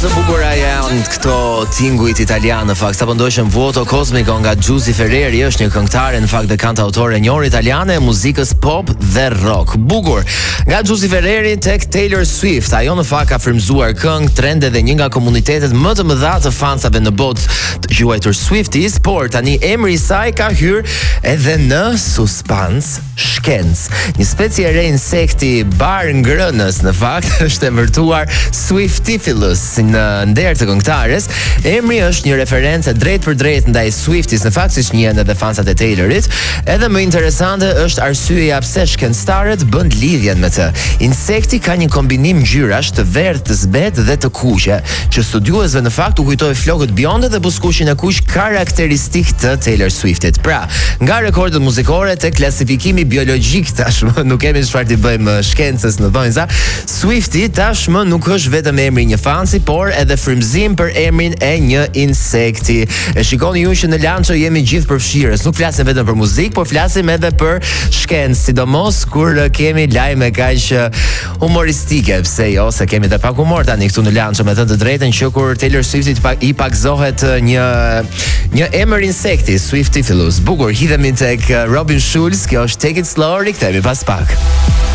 të bukura janë këto tinguit italian. Në fakt, sapo ndoshëm Vuoto Cosmico nga Giusy Ferreri është një këngëtare në fakt dhe kantautore e njohur italiane e muzikës pop dhe rock. Bukur. Nga Giusy Ferreri tek Taylor Swift, ajo në fakt ka frymzuar këngë, trende dhe një nga komunitetet më të mëdha të fansave në botë të quajtur Swifties, por tani emri i saj ka hyrë edhe në suspans shkencë. Një specie e re insekti bar ngrënës në fakt është emërtuar Swiftifilus në nder të këngëtares. Emri është një referencë drejt për drejt ndaj Swifties, në fakt siç njihen edhe fansat e Taylorit. Edhe më interesante është arsyeja pse shkencëtarët bën lidhjen me të. Insekti ka një kombinim ngjyrash të verdhë, të zbetë dhe të kuqe, që studiuesve në fakt u kujtoi flokët bjonde dhe buzëkuqin e kuq karakteristik të Taylor Swiftit. Pra, nga rekordet muzikore te klasifikimi biologjik tashmë nuk kemi çfarë të bëjmë shkencës në dhonjza. Swiftie tashmë nuk është vetëm emri një fansi, por edhe frymëzim për emrin e një insekti. E shikoni ju që në Lanço jemi gjithë përfshirës. Nuk flasim vetëm për muzikë, por flasim edhe për shkencë, sidomos kur kemi lajme kaq humoristike, pse jo, se kemi edhe pak humor tani këtu në Lanço, me thënë të drejtën, që kur Taylor Swiftit i pakzohet një emër insekti, Swiftifilus. Bukur, hidhemi tek Robin Schulz, kjo është Take It Slow, rikthehemi pas pak.